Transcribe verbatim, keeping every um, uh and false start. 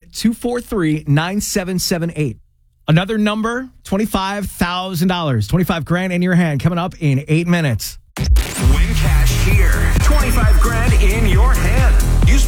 two four three, nine seven seven eight. Another number, twenty-five thousand dollars. twenty-five grand in your hand coming up in eight minutes. Win cash